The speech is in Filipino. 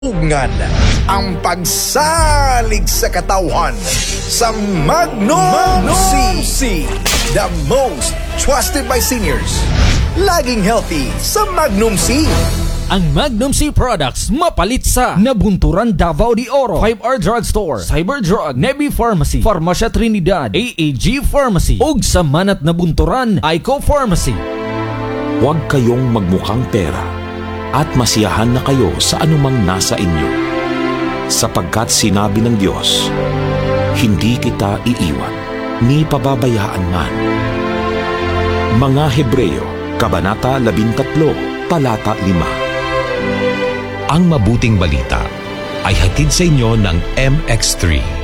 Ngan ang pagsalig sa katawhan sa Magnum C. The most trusted by seniors. Laging healthy sa Magnum C. Ang Magnum C products mapalit sa Nabunturan Davao de Oro, 5R Drugstore, Cyberdrug, Nebi Pharmacy, Farmacia Trinidad, AAG Pharmacy, ug sa Manat Nabunturan, Ico Pharmacy. Huwag kayong magmukhang pera at masiyahan na kayo sa anumang nasa inyo. Sapagkat sinabi ng Diyos, hindi kita iiwan, ni pababayaan man. Mga Hebreyo, Kabanata 13, Talata 5. Ang mabuting balita ay hatid sa inyo ng MX3.